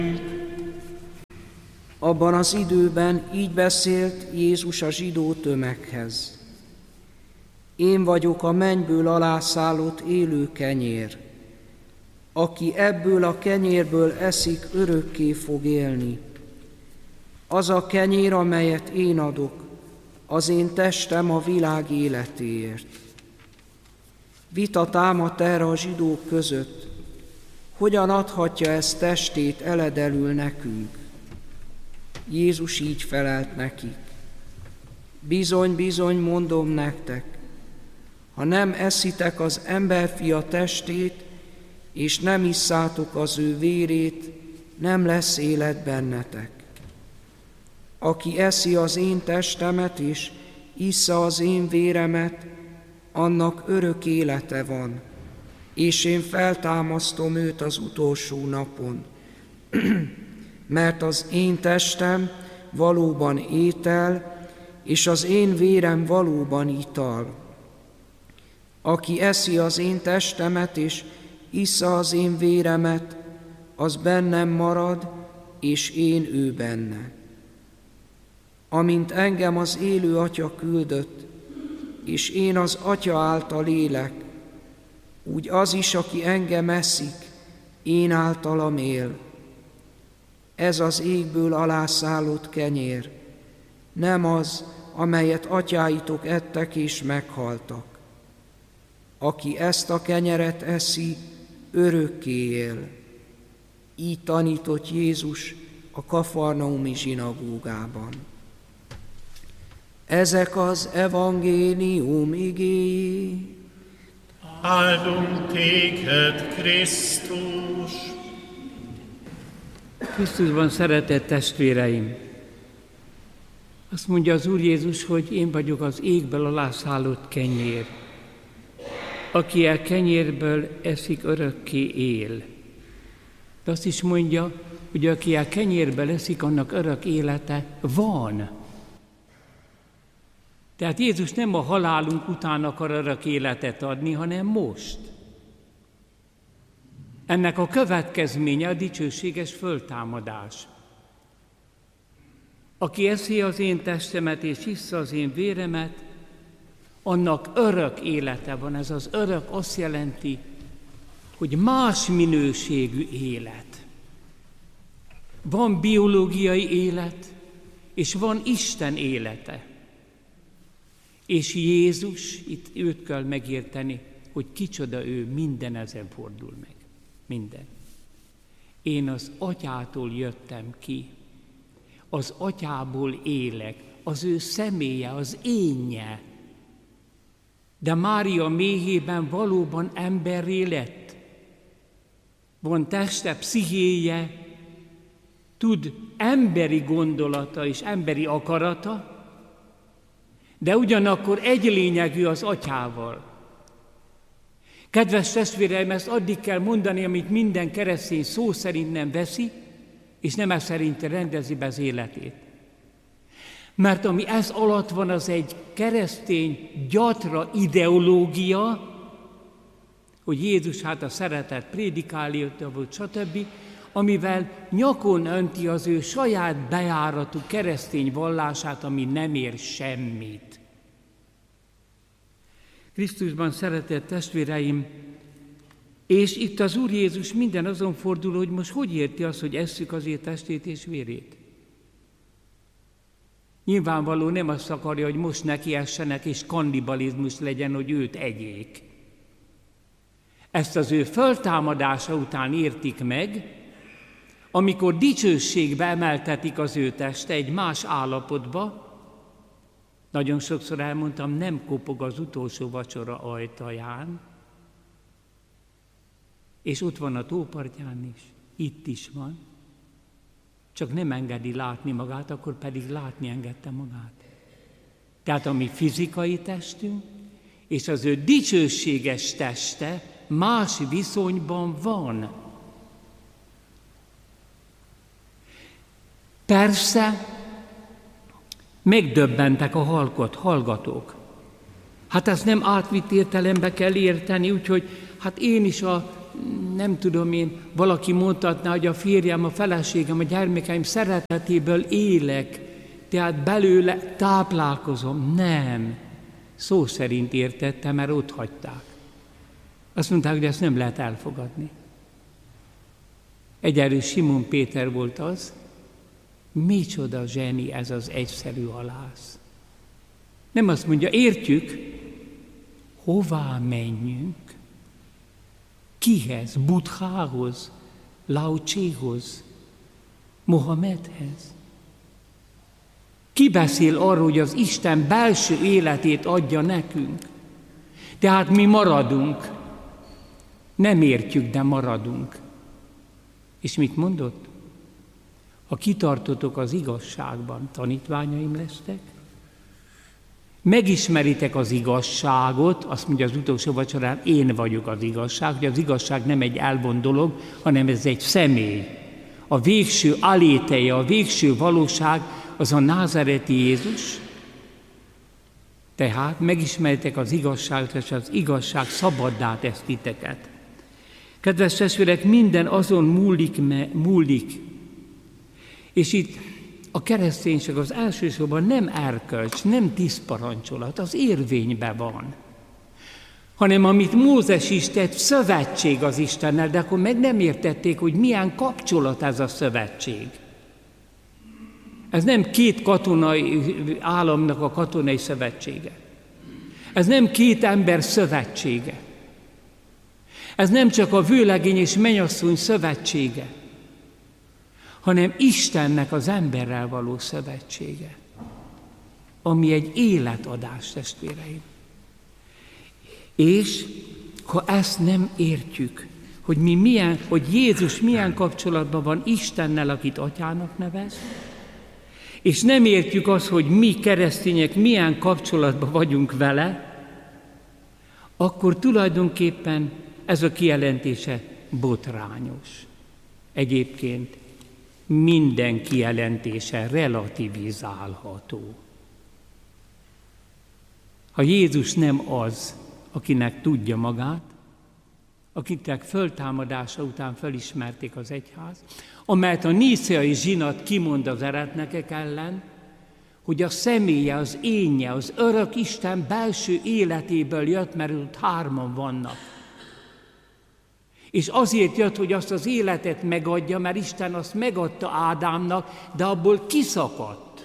Abban az időben így beszélt Jézus a zsidó tömeghez. Én vagyok a mennyből alászállott élő kenyér. Aki ebből a kenyérből eszik, örökké fog élni. Az a kenyér, amelyet én adok, az én testem a világ életéért. Vita támadt erre a zsidók között, hogyan adhatja ezt testét eledelül nekünk. Jézus így felelt nekik. Bizony, bizony, mondom nektek, ha nem eszitek az emberfia testét, és nem isszátok az ő vérét, nem lesz élet bennetek. Aki eszi az én testemet, és issza az én véremet, annak örök élete van, és én feltámasztom őt az utolsó napon. Mert az én testem valóban étel, és az én vérem valóban ital. Aki eszi az én testemet, és issza az én véremet, az bennem marad, és én ő benne. Amint engem az élő Atya küldött, és én az Atya által élek, úgy az is, aki engem eszik, én általam él. Ez az égből alászállott kenyér, nem az, amelyet atyáitok ettek és meghaltak. Aki ezt a kenyeret eszi, örökké él. Így tanított Jézus a kafarnaumi zsinagógában. Ezek az evangélium igéi. Áldunk téged, Krisztus! Krisztusban szeretett testvéreim! Azt mondja az Úr Jézus, hogy én vagyok az égből alászállott kenyér. Aki a kenyérből eszik, örökké él. De azt is mondja, hogy aki a kenyérből eszik, annak örök élete van. Tehát Jézus nem a halálunk után akar örök életet adni, hanem most. Ennek a következménye a dicsőséges föltámadás. Aki eszi az én testemet és issza az én véremet, annak örök élete van. Ez az örök azt jelenti, hogy más minőségű élet. Van biológiai élet, és van Isten élete. És Jézus, itt őt kell megérteni, hogy kicsoda ő, minden ezen fordul meg. Minden. Én az Atyától jöttem ki, az Atyából élek, az ő személye, az énje. De Mária méhében valóban emberré lett. Van teste, pszichéje, tud emberi gondolata és emberi akarata, de ugyanakkor egy lényegű az Atyával. Kedves testvéreim, ezt addig kell mondani, amit minden keresztény szó szerint nem veszi, és nem ez szerint rendezi be az életét. Mert ami ez alatt van, az egy keresztény gyatra ideológia, hogy Jézus hát a szeretet prédikálja volt, stb., amivel nyakon önti az ő saját bejáratú keresztény vallását, ami nem ér semmit. Krisztusban szeretett testvéreim, és itt az Úr Jézus minden azon fordul, hogy most hogy érti azt, hogy esszük az ő testét és vérét. Nyilvánvaló nem azt akarja, hogy most neki essenek, és kannibalizmus legyen, hogy őt egyék. Ezt az ő föltámadása után értik meg, amikor dicsőségbe emeltetik az ő teste egy más állapotba. Nagyon sokszor elmondtam, nem kopog az utolsó vacsora ajtaján, és ott van a tópartján is, itt is van, csak nem engedi látni magát, akkor pedig látni engedte magát. Tehát a mi fizikai testünk és az ő dicsőséges teste más viszonyban van. Persze, megdöbbentek a hallgatók. Hát ezt nem átvitt értelembe kell érteni, úgyhogy hát én is a nem tudom én, valaki mondhatná, hogy a férjem, a feleségem, a gyermekeim szeretetéből élek, tehát belőle táplálkozom. Nem. Szó szerint értettem, mert ott hagyták. Azt mondták, hogy ezt nem lehet elfogadni. Egyelőre Simon Péter volt az, micsoda zseni ez az egyszerű halász. Nem azt mondja, értjük, hová menjünk? Kihez? Buddhához? Lao Tséhoz? Mohamedhez? Ki beszél arról, hogy az Isten belső életét adja nekünk? Tehát mi maradunk. Nem értjük, de maradunk. És mit mondott? Ha kitartotok az igazságban, tanítványaim lesztek, megismeritek az igazságot, azt mondja az utolsó vacsorán, én vagyok az igazság, hogy az igazság nem egy elvont dolog, hanem ez egy személy. A végső aléteje, a végső valóság az a názáreti Jézus. Tehát megismeritek az igazságot, és az igazság szabaddá tesz titeket. Kedves testvérek, minden azon múlik. És itt a kereszténység az elsősorban nem erkölcs, nem 10 parancsolat, az érvényben van. Hanem amit Mózes is tett, szövetség az Istennel, de akkor meg nem értették, hogy milyen kapcsolat ez a szövetség. Ez nem 2 katonai államnak a katonai szövetsége. Ez nem 2 ember szövetsége. Ez nem csak a vőlegény és mennyasszony szövetsége, hanem Istennek az emberrel való szövetsége, ami egy életadás, testvéreim. És ha ezt nem értjük, hogy Jézus milyen kapcsolatban van Istennel, akit atyának nevez, és nem értjük azt, hogy mi keresztények milyen kapcsolatban vagyunk vele, akkor tulajdonképpen ez a kijelentése botrányos. Egyébként minden kijelentése relativizálható. Ha Jézus nem az, akinek tudja magát, akiknek föltámadása után felismerték az egyház, amelyet a níceai zsinat kimond az eretnekek ellen, hogy a személye, az énje, az örök Isten belső életéből jött, mert ott 3-an vannak. És azért jött, hogy azt az életet megadja, mert Isten azt megadta Ádámnak, de abból kiszakadt.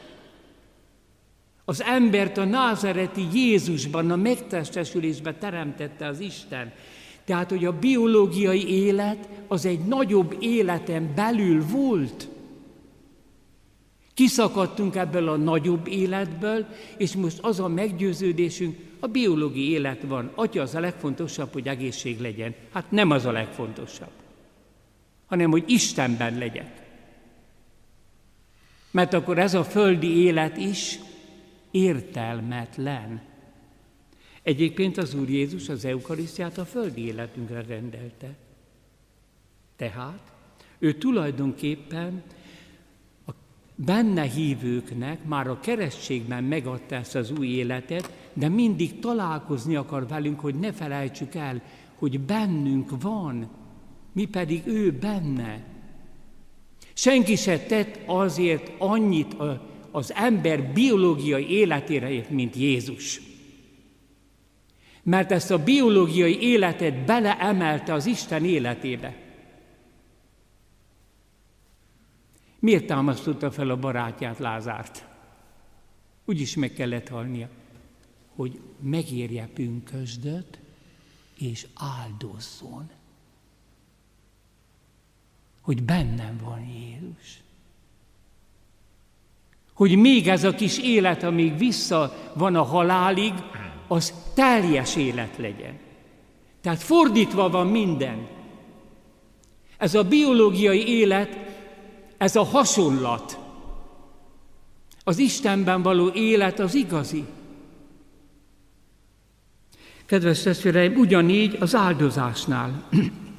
Az embert a názáreti Jézusban, a megtestesülésben teremtette az Isten. Tehát, hogy a biológiai élet az egy nagyobb életen belül volt. Kiszakadtunk ebből a nagyobb életből, és most az a meggyőződésünk, a biológiai élet van. Atya, az a legfontosabb, hogy egészség legyen. Hát nem az a legfontosabb, hanem hogy Istenben legyek. Mert akkor ez a földi élet is értelmetlen. Egyébként az Úr Jézus az eukarisztiát a földi életünkre rendelte. Tehát ő tulajdonképpen a benne hívőknek már a keresztségben megadta ezt az új életet, de mindig találkozni akar velünk, hogy ne felejtsük el, hogy bennünk van, mi pedig ő benne. Senki se tett azért annyit az ember biológiai életére, mint Jézus. Mert ezt a biológiai életet beleemelte az Isten életébe. Miért támasztotta fel a barátját, Lázárt? Úgyis meg kellett halnia, hogy megérje pünkösdöt és áldozzon. Hogy bennem van Jézus. Hogy még ez a kis élet, amíg vissza van a halálig, az teljes élet legyen. Tehát fordítva van minden. Ez a biológiai élet, ez a hasonlat. Az Istenben való élet az igazi. Kedves testvéreim, ugyanígy az áldozásnál.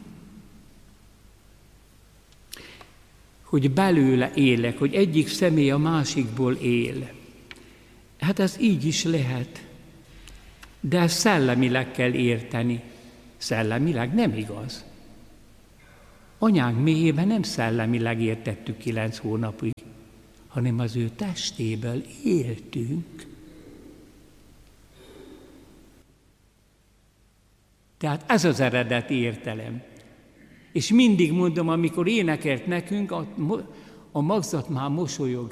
Hogy belőle élek, hogy egyik személy a másikból él. Hát ez így is lehet. De ezt szellemileg kell érteni. Szellemileg nem igaz. anyánk méhében nem szellemileg értettük 9 hónapig, hanem az ő testéből éltünk. Tehát ez az eredeti értelem. És mindig mondom, amikor énekelt nekünk, a magzat már mosolyog.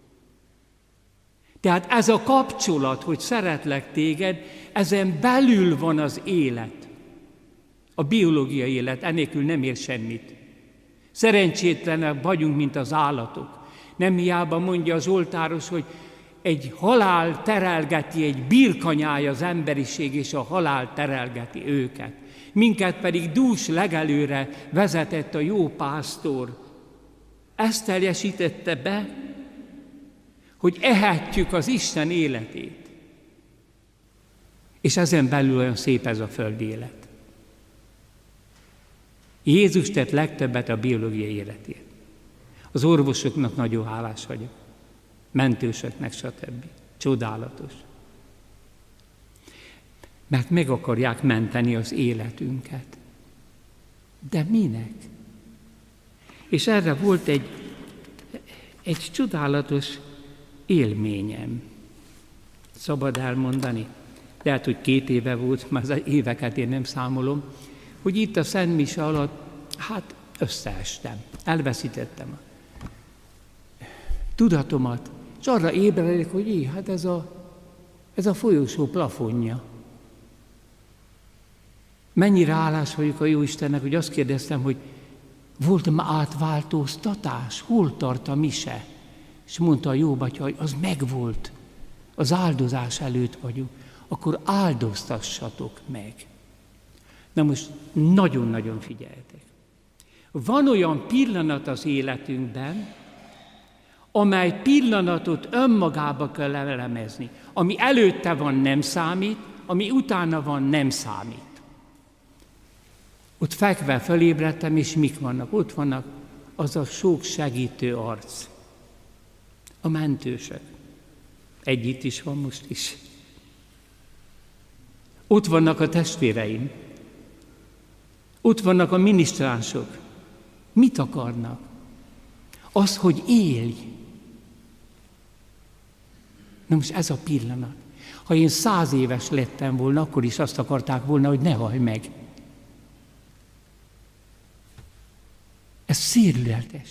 Tehát ez a kapcsolat, hogy szeretlek téged, ezen belül van az élet. A biológiai élet, enélkül nem ér semmit. Szerencsétlenek vagyunk, mint az állatok. Nem hiába mondja az oltáros, hogy egy halál terelgeti, egy birkanyája az emberiség, és a halál terelgeti őket. Minket pedig dús legelőre vezetett a jó pásztor. Ezt teljesítette be, hogy ehetjük az Isten életét. És ezen belül olyan szép ez a földi élet. Jézus tett legtöbbet a biológiai életért. Az orvosoknak nagyon hálás vagyok. Mentősöknek, stb. Csodálatos. Mert meg akarják menteni az életünket. De minek? És erre volt egy csodálatos élményem. Szabad elmondani? Lehet, hogy 2 éve volt, már az éveket én nem számolom, hogy itt a Szent Mise alatt, összeestem. Elveszítettem a tudatomat, és arra ébredek, hogy ez a folyosó plafonja. Mennyire hálás vagyok a Jóistennek, hogy azt kérdeztem, hogy volt már átváltoztatás, hol tart a mise? És mondta a jó batya, hogy az megvolt, az áldozás előtt vagyunk, akkor áldoztassatok meg. Na most nagyon-nagyon figyeljetek. Van olyan pillanat az életünkben, amely pillanatot önmagába kell elemezni. Ami előtte van, nem számít, ami utána van, nem számít. Ott fekve fölébredtem, és mik vannak? Ott vannak az a sok segítő arc. A mentősök. Egy itt is van most is. Ott vannak a testvéreim. Ott vannak a minisztránsok. Mit akarnak? Az, hogy élj. Na most ez a pillanat. Ha én 100 éves lettem volna, akkor is azt akarták volna, hogy ne halj meg. Ez szérleltes.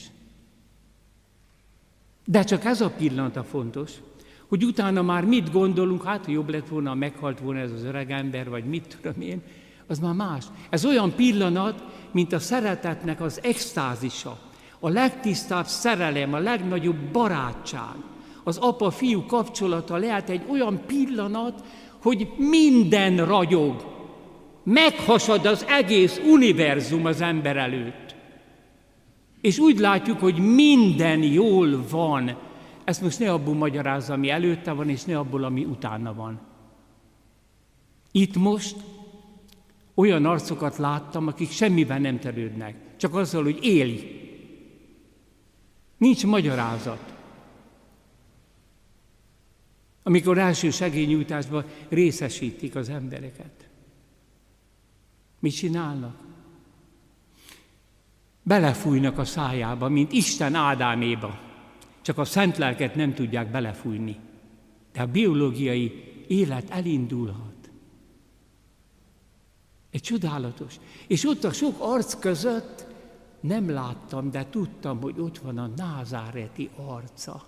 De csak ez a pillanat a fontos, hogy utána már mit gondolunk, jobb lett volna, meghalt volna ez az öreg ember, vagy mit tudom én, az már más. Ez olyan pillanat, mint a szeretetnek az extázisa, a legtisztább szerelem, a legnagyobb barátság. Az apa-fiú kapcsolata lehet egy olyan pillanat, hogy minden ragyog. Meghasad az egész univerzum az ember előtt. És úgy látjuk, hogy minden jól van. Ezt most ne abból magyarázza, ami előtte van, és ne abból, ami utána van. Itt most olyan arcokat láttam, akik semmiben nem törődnek. Csak azzal, hogy élj. Nincs magyarázat. Amikor első segélynyújtásban részesítik az embereket. Mit csinálnak? Belefújnak a szájába, mint Isten Ádáméba. Csak a szent lelket nem tudják belefújni. De a biológiai élet elindulhat. Egy csodálatos. És ott a sok arc között nem láttam, de tudtam, hogy ott van a názáreti arca.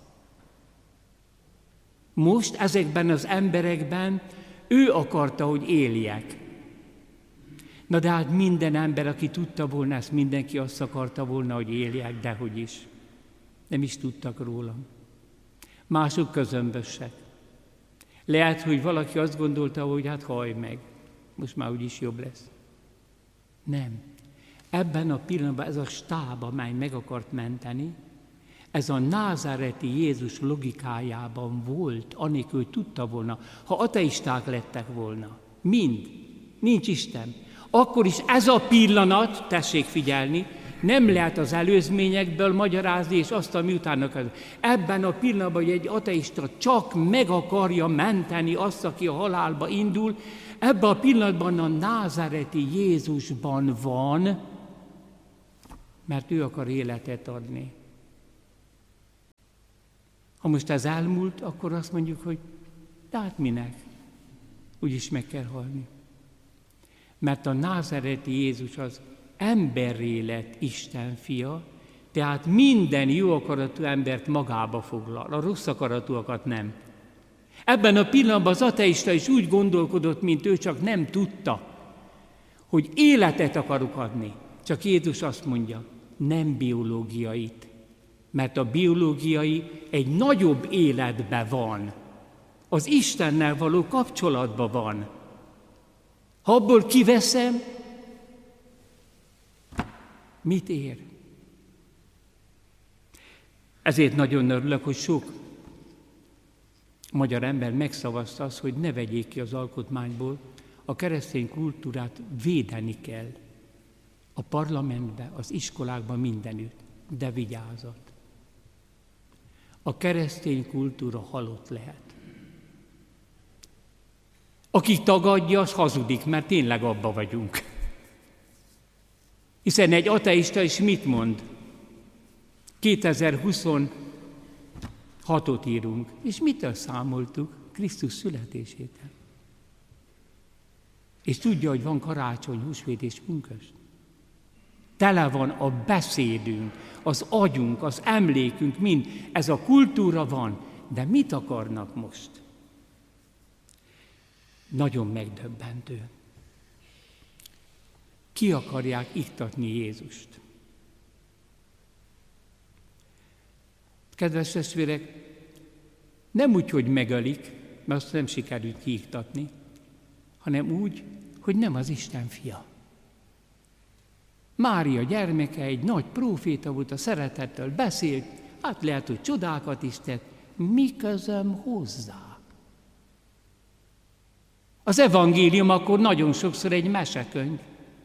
Most ezekben az emberekben ő akarta, hogy éljek. Na de hát minden ember, aki tudta volna ezt, mindenki azt akarta volna, hogy éljek, dehogy is. Nem is tudtak rólam. Mások közömbösek. Lehet, hogy valaki azt gondolta, hogy hát hallj meg, most már úgyis jobb lesz. Nem. Ebben a pillanatban ez a stáb, amely meg akart menteni, ez a názáreti Jézus logikájában volt, anélkül tudta volna, ha ateisták lettek volna. Mind. Nincs Isten. Akkor is ez a pillanat, tessék figyelni, nem lehet az előzményekből magyarázni, és azt, ami utána kell. Ebben a pillanatban, hogy egy ateista csak meg akarja menteni azt, aki a halálba indul, ebben a pillanatban a názáreti Jézusban van mert ő akar életet adni. Ha most ez elmúlt, akkor azt mondjuk, hogy de hát minek? Úgyis meg kell halni. Mert a názáreti Jézus az emberré lett Isten fia, tehát minden jó akaratú embert magába foglal, a rossz akaratúakat nem. Ebben a pillanatban az ateista is úgy gondolkodott, mint ő, csak nem tudta, hogy életet akarok adni. Csak Jézus azt mondja, nem biológiait, mert a biológiai egy nagyobb életben van. Az Istennel való kapcsolatban van. Ha abból kiveszem, mit ér? Ezért nagyon örülök, hogy sok magyar ember megszavazta azt, hogy ne vegyék ki az alkotmányból, a keresztény kultúrát védeni kell. A parlamentben, az iskolákban, mindenütt. De vigyázat! A keresztény kultúra halott lehet. Aki tagadja, az hazudik, mert tényleg abba vagyunk. Hiszen egy ateista is mit mond? 2026-ot írunk, és mitől számoltuk? Krisztus születésétől. És tudja, hogy van karácsony, húsvét és pünkösd. Tele van a beszédünk, az agyunk, az emlékünk, mind. Ez a kultúra van, de mit akarnak most? Nagyon megdöbbentő. Ki akarják iktatni Jézust? Kedves testvérek, nem úgy, hogy megölik, mert azt nem sikerült kiiktatni, hanem úgy, hogy nem az Isten fia. Mária gyermeke egy nagy próféta volt, a szeretettől beszélt, hát lehet, hogy csodákat is tett, mi közöm hozzá? Az evangélium akkor nagyon sokszor egy mesekönyv.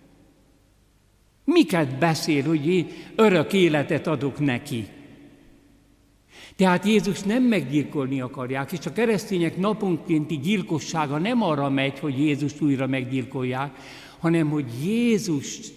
Miket beszél, hogy örök életet adok neki? Tehát Jézus nem meggyilkolni akarják, és a keresztények naponkénti gyilkossága nem arra megy, hogy Jézust újra meggyilkolják, hanem hogy Jézust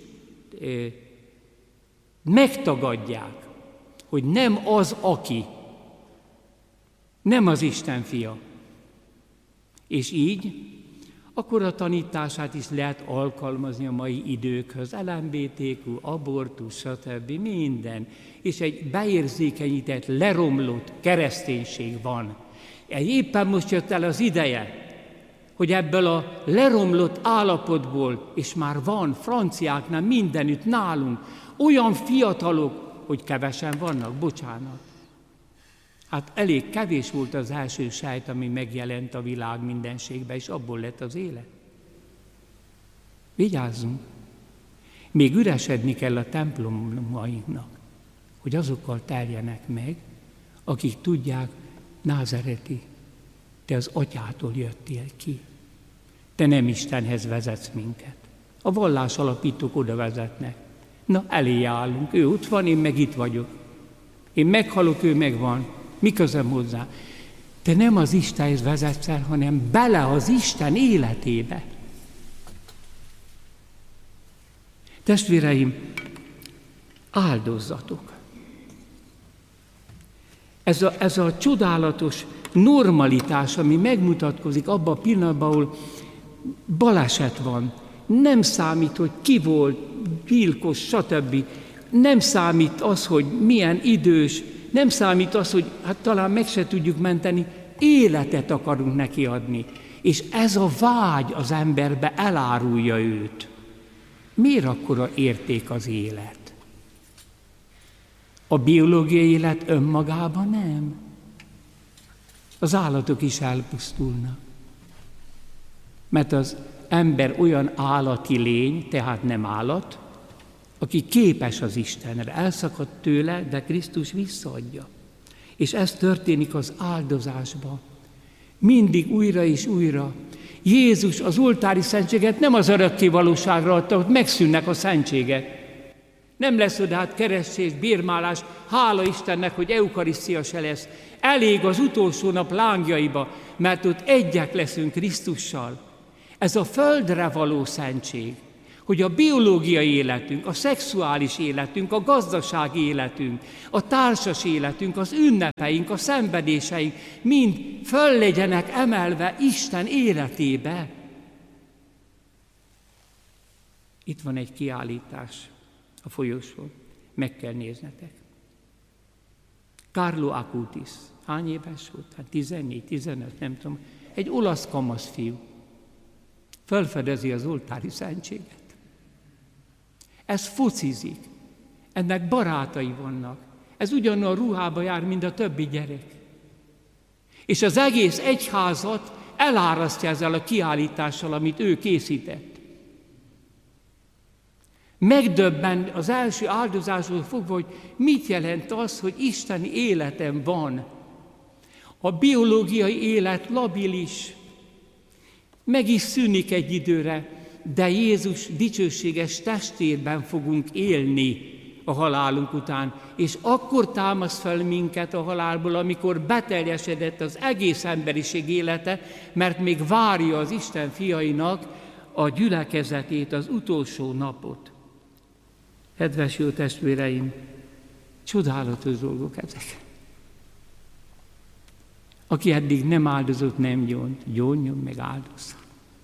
megtagadják, hogy nem az, aki, nem az Isten fia. És így akkor a tanítását is lehet alkalmazni a mai időkhöz, LMBTQ, abortusz, stb. Minden. És egy beérzékenyített, leromlott kereszténység van. Éppen most jött el az ideje, hogy ebből a leromlott állapotból, és már van franciáknál mindenütt nálunk, olyan fiatalok, hogy kevesen vannak, bocsánat. Hát elég kevés volt az első sejt, ami megjelent a világ mindenségbe, és abból lett az élet. Vigyázzunk! Még üresedni kell a templomainknak, hogy azokkal teljenek meg, akik tudják, názáreti, te az atyától jöttél ki. Te nem Istenhez vezetsz minket. A vallás alapítók oda vezetnek. Na, elé állunk, ő ott van, én meg itt vagyok. Én meghalok, ő megvan. Mi közöm hozzá? Te nem az Istenhez vezetsz el, hanem bele az Isten életébe. Testvéreim, áldozzatok! Ez a csodálatos normalitás, ami megmutatkozik abban a pillanatban, ahol baleset van, nem számít, hogy ki volt, gyilkos, stb. Nem számít az, hogy milyen idős, nem számít az, hogy hát talán meg se tudjuk menteni, életet akarunk neki adni. És ez a vágy az emberbe elárulja őt. Miért akkora érték az élet? A biológiai élet önmagában nem. Az állatok is elpusztulnak. Mert az ember olyan állati lény, tehát nem állat, aki képes az Istenre, elszakadt tőle, de Krisztus visszaadja. És ez történik az áldozásban. Mindig újra és újra. Jézus az oltári szentséget nem az örökké valóságra adta, hogy megszűnnek a szentségek. Nem lesz oda hát keresztés, bérmálás, hála Istennek, hogy eukarisztia se lesz. Elég az utolsó nap lángjaiba, mert ott egyek leszünk Krisztussal. Ez a földre való szentség, hogy a biológiai életünk, a szexuális életünk, a gazdasági életünk, a társas életünk, az ünnepeink, a szenvedéseink mind föl legyenek emelve Isten életébe. Itt van egy kiállítás a folyosón, meg kell néznetek. Carlo Acutis, hány éves volt? Hát 14, 15, nem tudom. Egy olasz kamasz fiú. Fölfedezi az oltári szentséget. Ez focizik. Ennek barátai vannak. Ez ugyanolyan ruhába jár, mint a többi gyerek. És az egész egyházat elárasztja ezzel a kiállítással, amit ő készített. Megdöbben az első áldozásról fogva, hogy mit jelent az, hogy isteni életem van. A biológiai élet labilis, meg is szűnik egy időre, de Jézus dicsőséges testében fogunk élni a halálunk után, és akkor támaszt fel minket a halálból, amikor beteljesedett az egész emberiség élete, mert még várja az Isten fiainak a gyülekezetét, az utolsó napot. Kedves jó testvéreim, csodálatos dolgok ezek. Aki eddig nem áldozott, nem gyónjon meg áldozzon.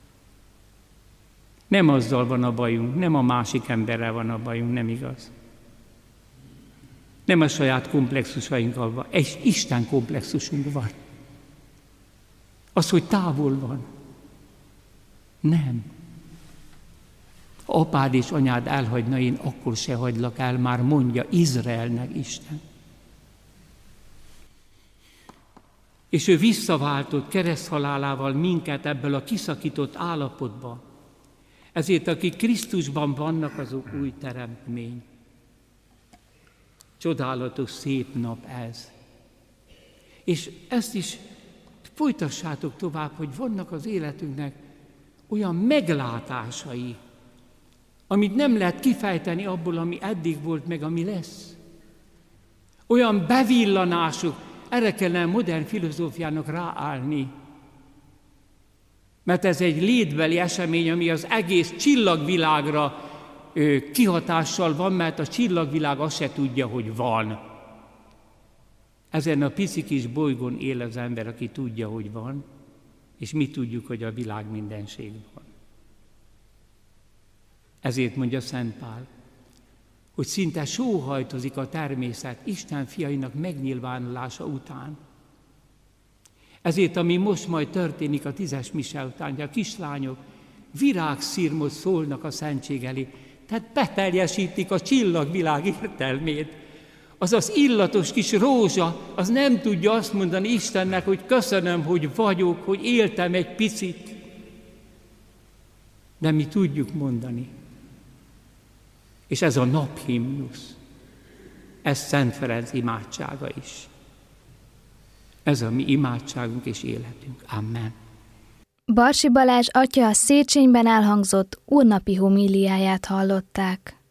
Nem azzal van a bajunk, nem a másik emberrel van a bajunk, nem igaz. Nem a saját komplexusainkkal van, egy Isten komplexusunk van. Az, hogy távol van. Nem. Ha apád és anyád elhagyna, én akkor se hagylak el, már mondja Izraelnek Isten. És ő visszaváltott kereszthalálával minket ebből a kiszakított állapotba. Ezért, akik Krisztusban vannak, azok új teremtmény. Csodálatos, szép nap ez. És ezt is folytassátok tovább, hogy vannak az életünknek olyan meglátásai, amit nem lehet kifejteni abból, ami eddig volt, meg ami lesz. Olyan bevillanások, erre kellene modern filozófiának ráállni. Mert ez egy létbeli esemény, ami az egész csillagvilágra kihatással van, mert a csillagvilág azt se tudja, hogy van. Ezen a pici kis bolygón él az ember, aki tudja, hogy van, és mi tudjuk, hogy a világ mindenség van. Ezért mondja Szent Pál, hogy szinte sóhajtozik a természet Isten fiainak megnyilvánulása után. Ezért, ami most majd történik a 10. mise után, hogy a kislányok virágszirmot szólnak a szentség elé, tehát beteljesítik a csillagvilág értelmét. Az az illatos kis rózsa, az nem tudja azt mondani Istennek, hogy köszönöm, hogy vagyok, hogy éltem egy picit. De mi tudjuk mondani. És ez a naphimnusz, ez Szent Ferenc imádsága is. Ez a mi imádságunk és életünk. Amen. Barsi Balázs atya a Széchenyben elhangzott úrnapi homíliáját hallották.